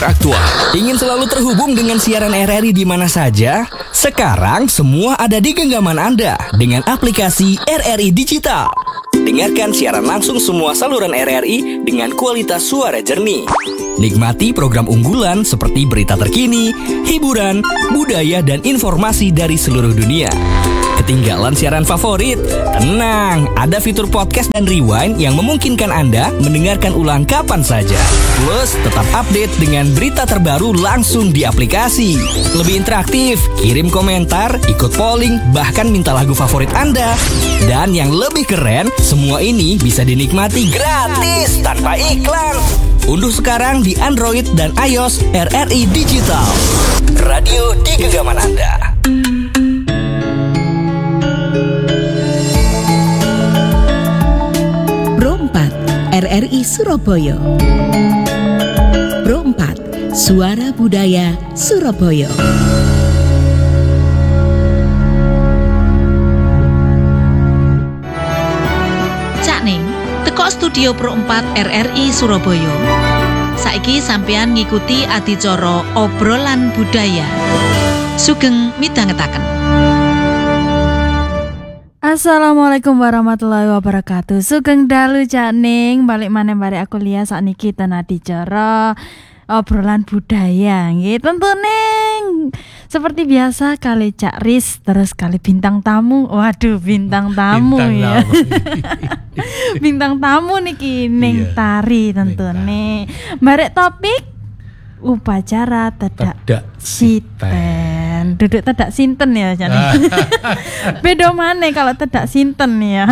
Aktual. Ingin selalu terhubung dengan siaran RRI di mana saja? Sekarang semua ada di genggaman Anda dengan aplikasi RRI Digital. Dengarkan siaran langsung semua saluran RRI dengan kualitas suara jernih. Nikmati program unggulan seperti berita terkini, hiburan, budaya, dan informasi dari seluruh dunia. Ketinggalan siaran favorit? Tenang, ada fitur podcast dan rewind yang memungkinkan Anda mendengarkan ulang kapan saja. Plus, tetap update dengan berita terbaru langsung di aplikasi. Lebih interaktif, kirim komentar, ikut polling, bahkan minta lagu favorit Anda. Dan yang lebih keren, semua ini bisa dinikmati gratis tanpa iklan. Unduh sekarang di Android dan iOS RRI Digital. Radio di genggaman Anda. RRI Surabaya. Pro 4, Suara Budaya Surabaya. Cak Ning, teko studio Pro 4 RRI Surabaya. Saiki sampean ngikuti adicara obrolan budaya. Sugeng midhangetaken. Assalamualaikum warahmatullahi wabarakatuh. Sugeng dalu Cak Ning, balik maneh barek aku liya sakniki ten adicara obrolan budaya nggih. Tentu Ning. Seperti biasa kali Cak Riz terus kali bintang tamu. Waduh, bintang tamu ya. Bintang tamu niki Ning Tari tentu nih. Barek topik upacara tedak siten. Duduk tedak sinten ya jane. Beda maneh kalau tedak sinten ya.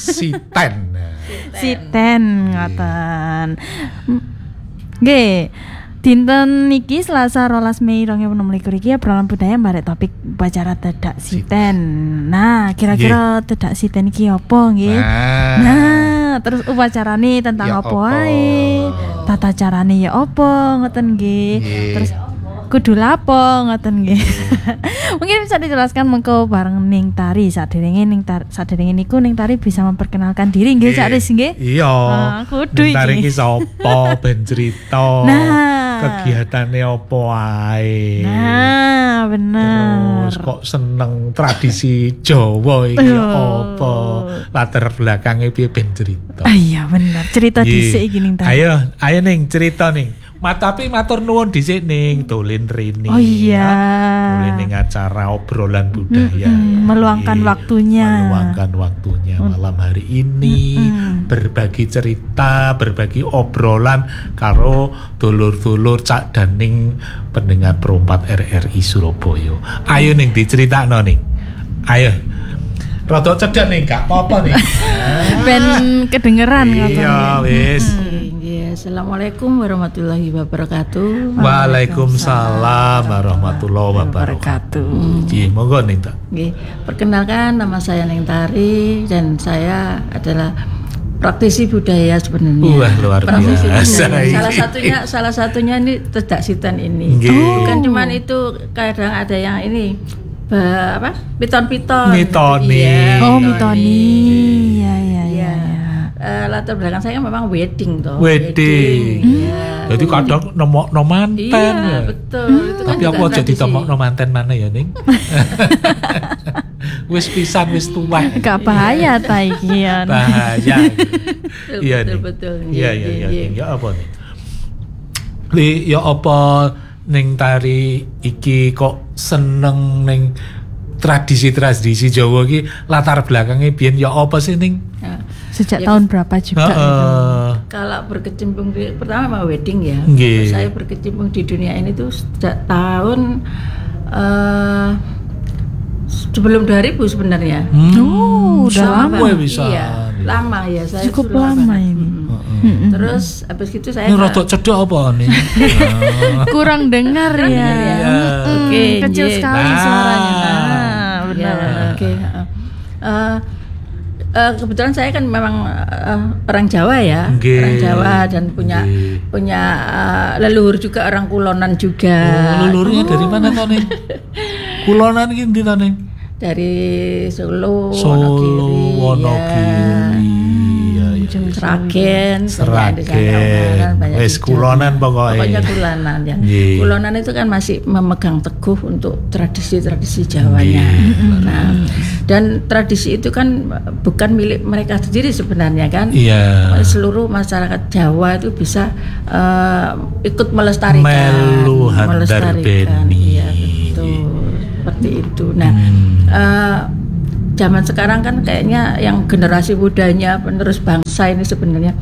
Siten ngoten. Nggih. Dinten niki Selasa 12 Mei 2026 iki obrolan budaya barek topik upacara tedak siten. Nah, kira-kira tedak siten iki apa nggih? Nah, terus upacarane tentang ya apa wae? Tata carane ya apa ngoten nggih. Terus kudu lapo ngoten nggih. Mungkin bisa dijelaskan mengko bareng Ning Tari sadurunge niku Ning Tari bisa memperkenalkan diri nggih Cak Riz nggih. Iya. Kudu iki. Tari iki sapa ben cerita. Kegiatane apa wae. Nah, bener. Terus kok seneng tradisi Jawa iki apa? Latar belakangnya piye ben cerita. Iya bener. Cerita dhisik iki Ning Tari. Ayo Ning cerita Ning. Tapi matur nuwun dhisik Ning dolen rene. Oh iya. Dolen ning acara obrolan budaya. Meluangkan waktunya. Malam hari ini berbagi cerita, berbagi obrolan karo dulur-dulur Cak Daning pendengar Pro 4 RRI Surabaya. Ayo Ning diceritakno Ning. Ayo. Rada cedhak Ning gak apa-apa Ning. Ben kedengeran ngoten. Iya wis. Assalamualaikum warahmatullahi wabarakatuh. Waalaikumsalam warahmatullahi wabarakatuh. Nggih, monggo Ning ta. Nggih, perkenalkan nama saya Ning Tari dan saya adalah praktisi budaya sebenarnya. Wah, luar biasa. Salah satunya ini tedak siten ini. Bukan cuman itu, kadang ada yang ini piton-piton. Mitoni. Oh, mitoni. Ya. Latar belakang saya memang wedding toh. Wedding. Iya. Jadi kadang nemokno manten. Iya, betul. Itu tapi kan aku aja ditemokno manten mana ya Ning. Wis pisan wis tuwek. Gak bahaya ta iki ya. Bahaya. Iya betul. Iya. Ya apa nih? Ya apa Ning Tari iki kok seneng ning tradisi Jawa iki latar belakangnya biyen ya apa sih Ning? Sejak tahun berapa juga? Kalau berkecimpung pertama memang wedding ya. Saya berkecimpung di dunia ini tuh sejak tahun sebelum 2000 sebenarnya. Udah lama bisa. Iya, lama ya saya. Cukup lama ini. Terus habis itu saya rada cedhak apa nih? Kurang dengar ya. Oke, kecil sekali suaranya. Benar. Oke. Kebetulan saya kan memang orang Jawa ya, orang Jawa dan punya leluhur juga orang Kulonan juga. Leluhurnya dari mana toh Ning? Kulonan iki ndi toh Ning? Dari Solo, Wonogiri. Ya. Seragen, wis kulonan pokoknya kulonan ya. Kulonan itu kan masih memegang teguh untuk tradisi-tradisi Jawanya. Nah, dan tradisi itu kan bukan milik mereka sendiri sebenarnya kan. Seluruh masyarakat Jawa itu bisa ikut melestarikan. Iya, betul. Seperti itu. Nah, zaman sekarang kan kayaknya yang generasi mudanya penerus bangsa ini sebenarnya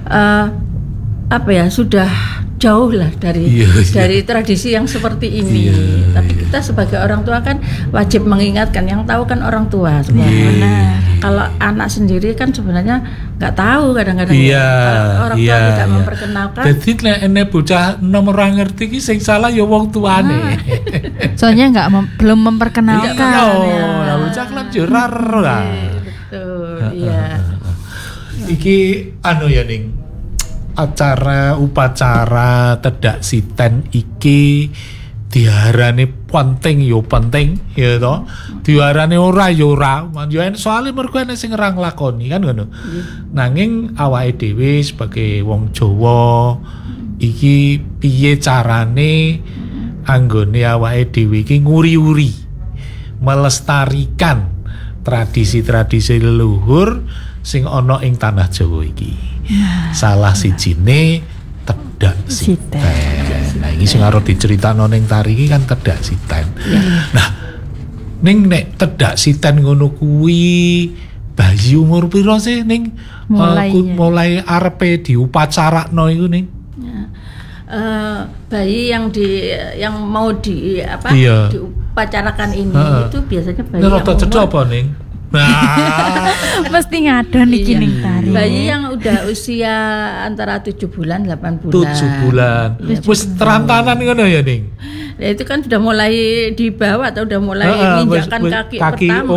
sudah jauh lah dari tradisi yang seperti ini. Tapi kita sebagai orang tua kan wajib mengingatkan, yang tahu kan orang tua sebenarnya. Kalau anak sendiri kan sebenarnya nggak tahu kadang-kadang kalau orang tua tidak memperkenalkan. Jadi nek bocah nomor ora ngerti iki sing salah ya wong tuane. Soalnya belum memperkenalkan. Lah bocah kan yo ora ero lah. Betul, iya. Iki ya ning upacara tedak siten iki diarani penting ya toh. Diarani ora ya ora. Soalnya mergo ana sing ora nglakoni kan ngono. Nanging awake dhewe sebagai wong Jawa iki piye carane anggone awake dhewe iki nguri-uri melestarikan tradisi-tradisi leluhur sing ana ing tanah Jawa iki. Salah sijine tedak siten. Nah, iki sing arep diceritakno ning tari iki kan tedak siten. Nah, ning nek tedak siten ngono kuwi bayi umur pira sih ning mulai arepe diupacarakno iku ning? Bayi yang mau diupacarakan ini itu biasanya bayi yang umur apa ning? Mesti ngadon iki ning tari. Bayi yang udah usia antara 7 bulan 8 bulan. 7 bulan. Wis terantanan ngono ya ning. Ya itu kan sudah mulai dibawa atau udah mulai menginjakkan kaki pertama.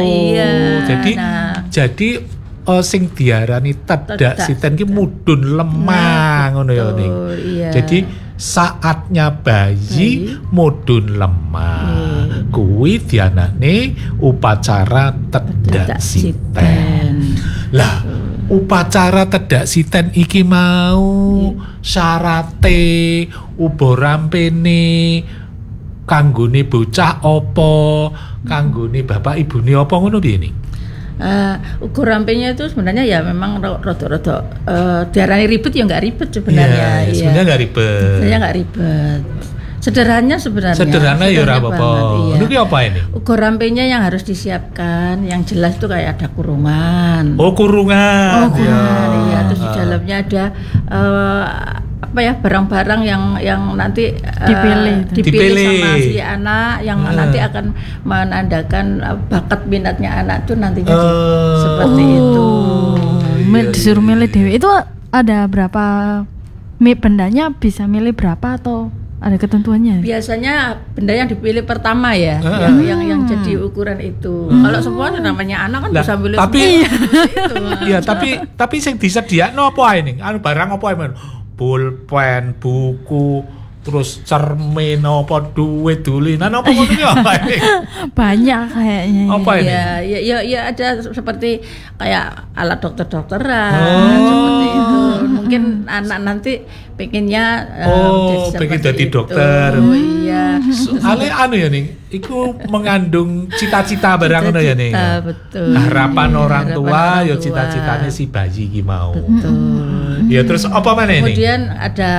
Jadi sing diarani tedak siten ki mudhun lemah ngono ya ning. Jadi saatnya bayi mudhun lemah. Kuwi dianane upacara tedak siten. Lah, upacara tedak siten iki mau syarate uba rampene kanggone bocah apa, kanggone bapak ibune apa ngono piye ning? Ukur rampenya itu sebenarnya ya memang rada-rada diarani ribet ya nggak ribet sebenarnya. Sebenarnya nggak ribet. Sederhana ya ora apa-apa. Ini apa ini? Ukur rampenya yang harus disiapkan, yang jelas itu kayak ada kurungan. Kurungan. Iya. Terus di dalamnya ada barang-barang yang nanti dipilih sama si anak yang nanti akan menandakan bakat minatnya anak itu nantinya seperti itu. Disuruh milih dewe itu ada berapa bendanya, bisa milih berapa atau ada ketentuannya? Biasanya benda yang dipilih pertama ya, yang jadi ukuran itu. Kalau semua namanya anak kan bisa milih semua. Iya, tapi sing disediakno apa ini? Barang apa ini? Pulpen, buku, terus cermin, apa duit, dulinan, apa ngono ki apa ini? Banyak kayaknya. Apa ini? Ya ada seperti kayak alat dokter-dokteran seperti itu. Mungkin anak nanti pengennya pengen jadi dokter. Iya. Soalnya ya ning, iku mengandung cita-cita barang ngono ya ning. Betul. Harapan orang tua ya cita-citanya si bayi iki mau. Betul. Ya terus apa mana ini? Kemudian ada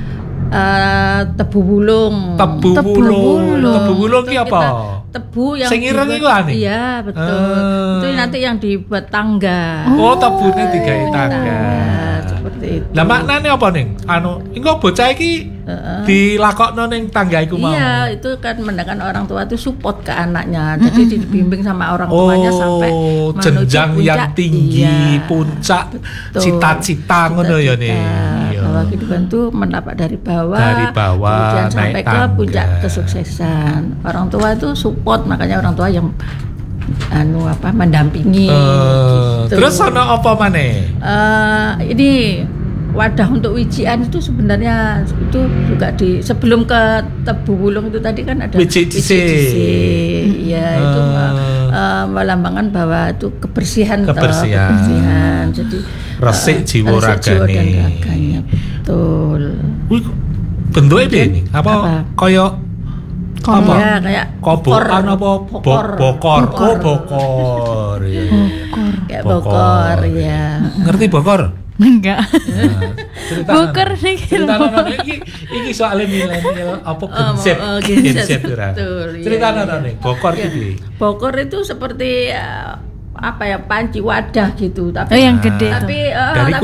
tebu bulung. Tebu bulung ki apa? Tebu yang sing ireng iku ane. Iya, betul. Itu nanti yang dibuat tangga. Tebune digawe tangga. Seperti itu. Lah maknane apa ning? Engko bocah iki dilakokno ning tangga iku mau. Iya, itu kan menandakan orang tua itu support ke anaknya. Jadi dibimbing sama orang tuanya sampai jenjang yang tinggi, puncak cita-cita ngono ya nih. Bahwa kehidupan itu menapak dari bawah kemudian sampai ke puncak kesuksesan. Orang tua itu support, makanya orang tua yang mendampingi. Gitu. Terus ana apa maneh? Ini wadah untuk wijian itu sebenarnya itu juga sebelum ke Tebu Wulung itu tadi kan ada Wiji dhisik. Ya itu melambangkan bahwa itu kebersihan. Jadi resik jiwa dan ragane. raganya, betul. Wih, bentuknya piye ini? Apa kaya apa? Ya, kayak kobokan apa bokor. Bokor. Ya. Kayak bokor ya. Ngerti bokor? Enggak. Cerita Bokor niki lho. iki soalnya milenial apa genset ora. Cerita nih bokor iki. Bokor itu seperti apa ya panci wadah gitu, tapi yang gede. Tapi Dari